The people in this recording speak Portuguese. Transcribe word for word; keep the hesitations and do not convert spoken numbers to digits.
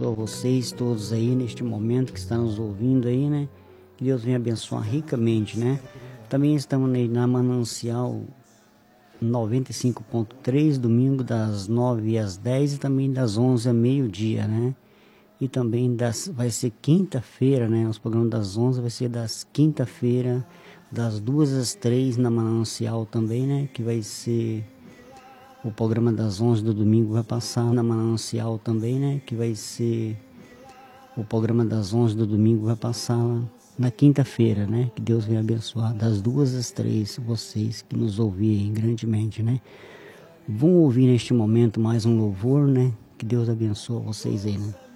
abençoe vocês todos aí neste momento que estão nos ouvindo aí, né? Que Deus venha abençoar ricamente, né? Também estamos na Manancial noventa e cinco ponto três, domingo das nove às dez e também das onze ao meio-dia, né? E também das, vai ser quinta-feira, né? Os programas das onze vai ser das quinta-feira, das duas às três na Manancial também, né? Que vai ser o programa das onze do domingo vai passar na Manancial também, né? Que vai ser o programa das onze do domingo vai passar na quinta-feira, né? Que Deus venha abençoar das duas às três vocês que nos ouvirem grandemente, né? Vão ouvir neste momento mais um louvor, né? Que Deus abençoe vocês aí, né?